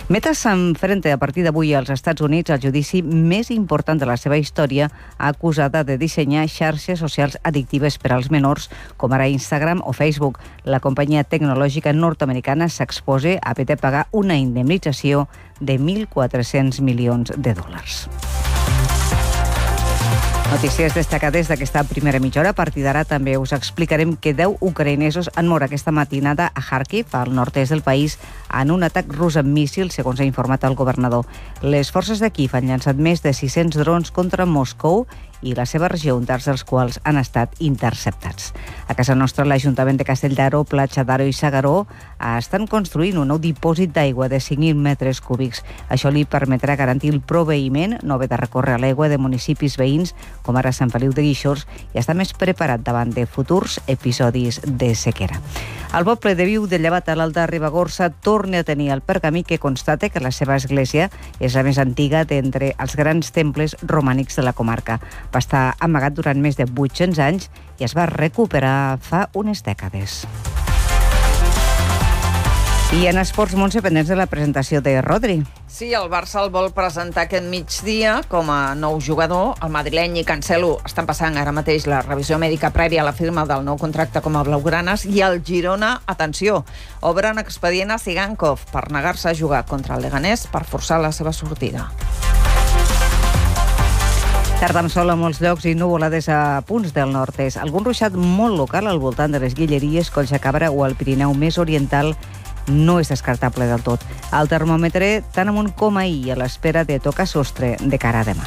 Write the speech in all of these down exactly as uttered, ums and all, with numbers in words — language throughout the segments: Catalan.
Meta s'enfrenta a partir d'avui als Estats Units al judici més important de la seva història, acusada de dissenyar xarxes socials addictives per als menors, com ara Instagram o Facebook. La companyia tecnològica nord-americana s'exposa a haver de pagar una indemnització de mil quatre-cents milions de dòlars. Notícies destacades d'aquesta primera mitja hora. A partir d'ara també us explicarem que deu ucraïnesos han mort aquesta matinada a Kharkiv, al nord-est del país, en un atac rus amb míssils, segons ha informat el governador. Les forces de Kíev han llançat més de sis-cents drons contra Moscou i la seva regió, un terç dels quals han estat interceptats. A casa nostra, l'Ajuntament de Castell d'Aro, Platja d'Aro i S'Agaró estan construint un nou dipòsit d'aigua de cinc mil metres cúbics. Això li permetrà garantir el proveïment, no haver de recórrer a l'aigua de municipis veïns, com ara Sant Feliu de Guíxols, i està més preparat davant de futurs episodis de sequera. El poble de Viu de Llevat, a l'Alta Ribagorça, torna a tenir el pergamí que constata que la seva església és la més antiga d'entre els grans temples romànics de la comarca. Va estar amagat durant més de vuit-cents anys i es va recuperar fa unes dècades. I en esports, Montse, pendents de la presentació de Rodri. Sí, el Barça el vol presentar aquest migdia com a nou jugador. El madrileny i Cancelo estan passant ara mateix la revisió mèdica prèvia a la firma del nou contracte com a blaugranes, i el Girona, atenció, obren expedient a Sigankov per negar-se a jugar contra el Leganés per forçar la seva sortida. Tarda amb sol a molts llocs i nuvolades a punts del nord-est. Algun ruixat molt local al voltant de les Guilleries, Colls de Cabra o el Pirineu més oriental no és descartable del tot. El termòmetre tan amunt com ahir, a l'espera de tocar sostre de cara a demà.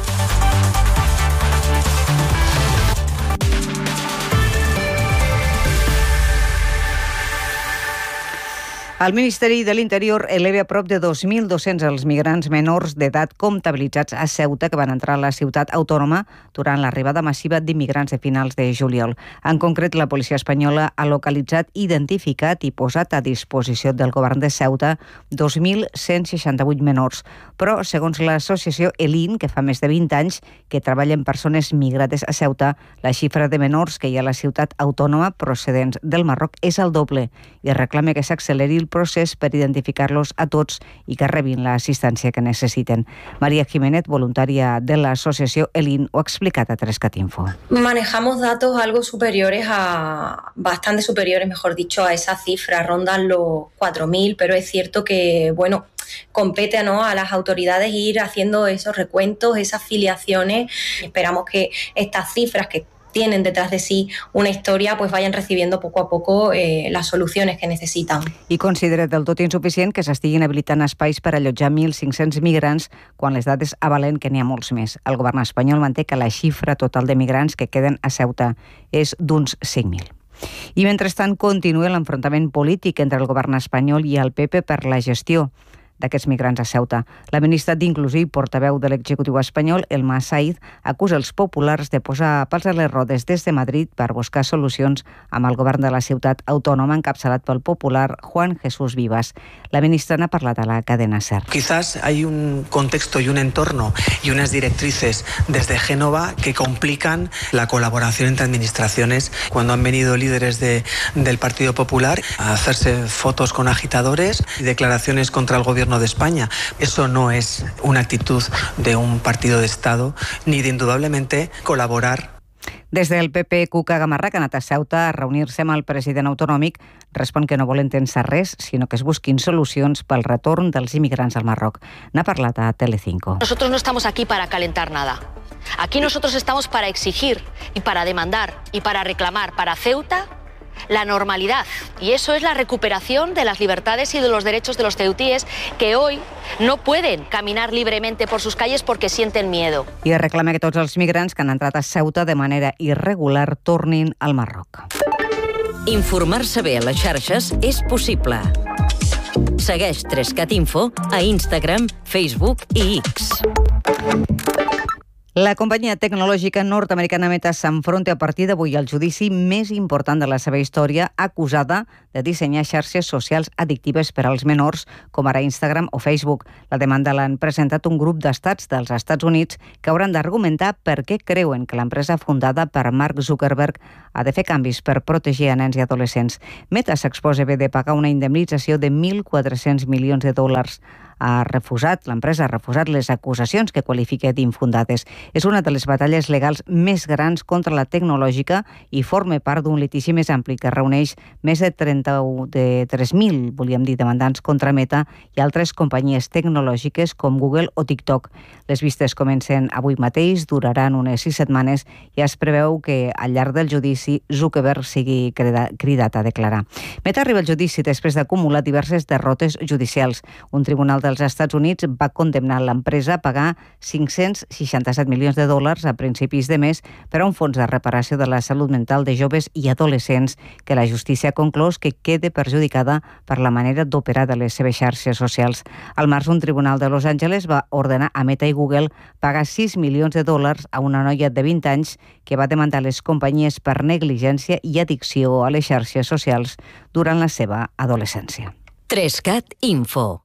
El Ministeri de l'Interior eleva a prop de dos mil dos-cents els migrants menors d'edat comptabilitzats a Ceuta que van entrar a la ciutat autònoma durant l'arribada massiva d'immigrants de finals de juliol. En concret, la policia espanyola ha localitzat, identificat i posat a disposició del govern de Ceuta dos mil cent seixanta-vuit menors. Però, segons l'associació ELIN, que fa més de vint anys que treballa amb persones migrades a Ceuta, la xifra de menors que hi ha a la ciutat autònoma procedents del Marroc és el doble i reclama que s'acceleri el procés per identificar-los a tots i que rebin l'assistència que necessiten. María Jiménez, voluntària de l'associació ELIN, ho ha explicat a Trescat Info. Manejamos datos algo superiores a, bastante superiores, mejor dicho, a esa cifra, rondan los cuatro mil, pero es cierto que, bueno, compete, ¿no?, a las autoridades ir haciendo esos recuentos, esas filiaciones. Esperamos que estas cifras que tienen detrás de sí una historia, pues vayan recibiendo poco a poco eh, las soluciones que necesitan. I considera del tot insuficient que s'estiguin habilitant espais per allotjar mil cinc-cents migrants quan les dades avalen que n'hi ha molts més. El govern espanyol manté que la xifra total de migrants que queden a Ceuta és d'uns cinc mil. I mentrestant continua l'enfrontament polític entre el govern espanyol i el P P per la gestió d'aquests migrants a Ceuta. La ministra d'Inclusió i portaveu de l'executiu espanyol, Elma Said, acusa els populars de posar pals a les rodes des de Madrid per buscar solucions amb el govern de la ciutat autònoma encapçalat pel popular Juan Jesús Vivas. La ministra n'ha parlat a la cadena SER. Quizás hay un contexto y un entorno y unas directrices desde Génova que complican la colaboración entre administraciones. Cuando han venido líderes de, del Partido Popular a hacerse fotos con agitadores y declaraciones contra el gobierno de España. Eso no es una actitud de un partido de Estado, ni de indudablemente colaborar. Des del P P, Cuca Gamarra, que ha anat a Ceuta a reunir-se amb el president autonòmic, respon que no volen tensar res, sinó que es busquin solucions pel retorn dels immigrants al Marroc. N'ha parlat a Telecinco. Nosotros no estamos aquí para calentar nada. Aquí nosotros estamos para exigir y para demandar y para reclamar para Ceuta la normalidad, y eso es la recuperación de las libertades y de los derechos de los ceutíes que hoy no pueden caminar libremente por sus calles porque sienten miedo. I reclama que tots els migrants que han entrat a Ceuta de manera irregular tornin al Marroc. Informar-se bé a les xarxes és possible. Segueix Trescat Info a Instagram, Facebook i X. La companyia tecnològica nord-americana Meta s'enfronta a partir d'avui al judici més important de la seva història, acusada de dissenyar xarxes socials addictives per als menors, com ara Instagram o Facebook. La demanda l'han presentat un grup d'estats dels Estats Units que hauran d'argumentar per què creuen que l'empresa fundada per Mark Zuckerberg ha de fer canvis per protegir a nens i adolescents. Meta s'exposa haver de pagar una indemnització de mil quatre-cents milions de dòlars ha refusat, l'empresa ha refusat les acusacions que qualifica d'infundades. És una de les batalles legals més grans contra la tecnològica i forma part d'un litigi més ampli que reuneix més de trenta-u de tres mil, volíem dir, demandants contra Meta i altres companyies tecnològiques com Google o TikTok. Les vistes comencen avui mateix, duraran unes sis setmanes i es preveu que al llarg del judici Zuckerberg sigui cridat a declarar. Meta arriba al judici després d'acumular diverses derrotes judicials. Un tribunal dels Estats Units va condemnar l'empresa a pagar cinc-cents seixanta-set milions de dòlars a principis de mes per a un fons de reparació de la salut mental de joves i adolescents que la justícia ha conclòs que quede perjudicada per la manera d'operar de les seves xarxes socials. Al març, un tribunal de Los Angeles va ordenar a Meta i Google pagar sis milions de dòlars a una noia de vint anys que va demandar les companyies per negligència i addicció a les xarxes socials durant la seva adolescència. Trescat Info.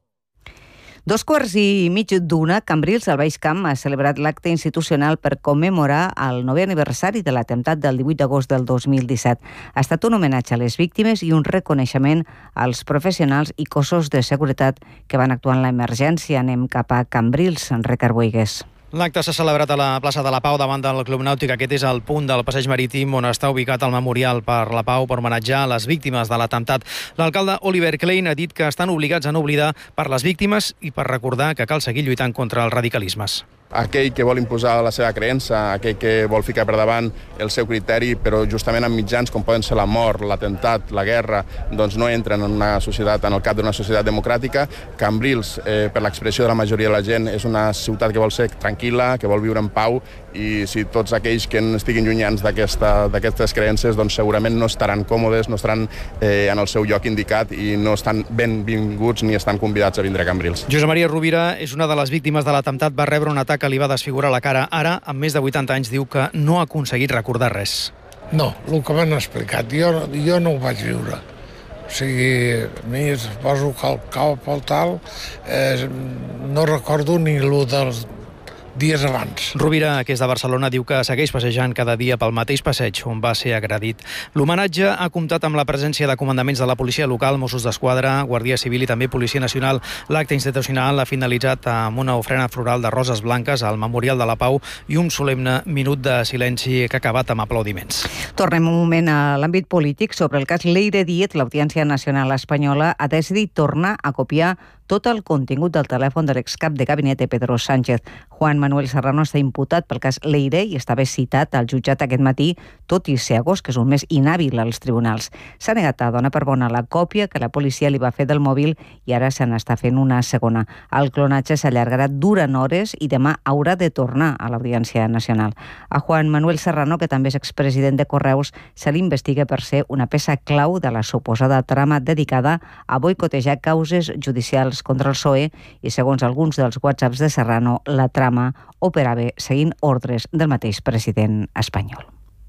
Dos quarts i mig d'una, Cambrils, al Baix Camp, ha celebrat l'acte institucional per commemorar el novè aniversari de l'atemptat del divuit d'agost del dos mil disset. Ha estat un homenatge a les víctimes i un reconeixement als professionals i cossos de seguretat que van actuar en l'emergència. Anem cap a Cambrils, Enric Arbuigues. L'acte s'ha celebrat a la plaça de la Pau davant del Club Nàutic. Aquest és el punt del passeig marítim on està ubicat el Memorial per la Pau per homenatjar les víctimes de l'atemptat. L'alcalde Oliver Klein ha dit que estan obligats a no oblidar per les víctimes i per recordar que cal seguir lluitant contra els radicalismes. Aquell que vol imposar la seva creença, aquell que vol ficar per davant el seu criteri, però justament amb mitjans com poden ser la mort, l'atemptat, la guerra, doncs no entren en una societat, en el cap d'una societat democràtica. Cambrils, eh, per l'expressió de la majoria de la gent, és una ciutat que vol ser tranquil·la, que vol viure en pau, i si tots aquells que estiguin llunyans d'aquestes creences doncs segurament no estaran còmodes, no estaran eh, en el seu lloc indicat i no estan benvinguts ni estan convidats a vindre a Cambrils. Josep Maria Rovira és una de les víctimes de l'atemptat. Va rebre un atac que li va desfigurar la cara. Ara, amb més de vuitanta anys, diu que no ha aconseguit recordar res. No, el que m'han explicat, jo, jo no ho vaig viure. O sigui, a mi es poso el cap al tal, eh, no recordo ni el dels dies abans. Rovira, que és de Barcelona, diu que segueix passejant cada dia pel mateix passeig on va ser agredit. L'homenatge ha comptat amb la presència de comandaments de la policia local, Mossos d'Esquadra, Guàrdia Civil i també Policia Nacional. L'acte institucional ha finalitzat amb una ofrena floral de roses blanques al Memorial de la Pau i un solemne minut de silenci que ha acabat amb aplaudiments. Tornem un moment a l'àmbit polític. Sobre el cas Leire Díez, l'Audiència Nacional Espanyola ha decidit tornar a copiar tot el contingut del telèfon de l'excap de gabinet Pedro Sánchez. Juan Manuel Serrano està imputat pel cas Leire i estava citat al jutjat aquest matí, tot i ser agost, que és un mes inhàbil als tribunals. S'ha negat a donar per bona la còpia que la policia li va fer del mòbil i ara se n'està fent una segona. El clonatge s'allargarà durant hores i demà haurà de tornar a l'Audiència Nacional. A Juan Manuel Serrano, que també és expresident de Correus, se l'investiga per ser una peça clau de la suposada trama dedicada a boicotejar causes judicials contra el P S O E i, segons alguns dels whatsapps de Serrano, la trama operava seguint ordres del mateix president espanyol.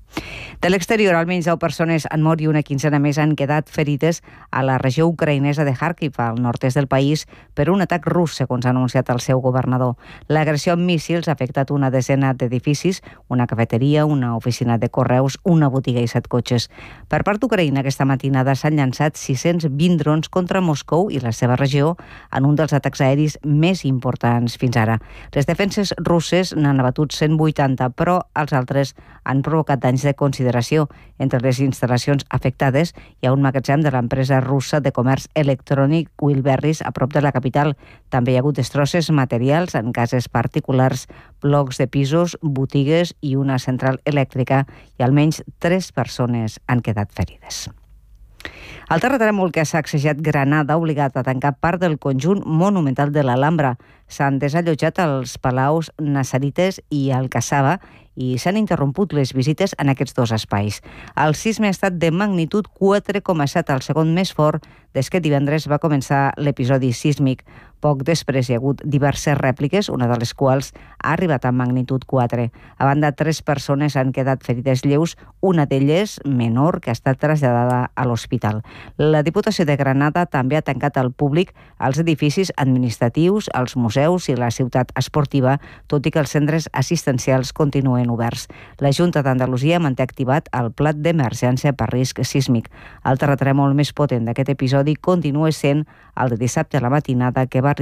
De l'exterior, almenys deu persones han mort i una quinzena més han quedat ferides a la regió ucraïnesa de Kharkiv, al nord-est del país, per un atac rus, segons ha anunciat el seu governador. L'agressió amb míssils ha afectat una desena d'edificis, una cafeteria, una oficina de correus, una botiga i set cotxes. Per part d'Ucraïna, aquesta matinada s'han llançat sis-cents vint drons contra Moscou i la seva regió en un dels atacs aeris més importants fins ara. Les defenses russes n'han abatut cent vuitanta, però els altres han provocat danys de consideració. Entre les instal·lacions afectades hi ha un magatzem de l'empresa russa de comerç electrònic Wilberries a prop de la capital. També hi ha hagut destrosses materials en cases particulars, blocs de pisos, botigues i una central elèctrica, i almenys tres persones han quedat ferides. El terratrèmol que ha sacsejat Granada ha obligat a tancar part del conjunt monumental de l'Alhambra. S'han desallotjat els palaus Nassarites i Alcazaba i s'han interromput les visites en aquests dos espais. El sisme ha estat de magnitud quatre coma set, el segon més fort des que divendres va començar l'episodi sísmic. Poc després hi ha hagut diverses rèpliques, una de les quals ha arribat a magnitud quatre. A banda, tres persones han quedat ferides lleus, una d'elles menor, que ha estat traslladada a l'hospital. La Diputació de Granada també ha tancat al públic els edificis administratius, els museus i la ciutat esportiva, tot i que els centres assistencials continuen oberts. La Junta d'Andalusia manté activat el pla d'emergència per risc sísmic. El terratrèmol més potent d'aquest episodi continua sent el de dissabte a la matinada, que va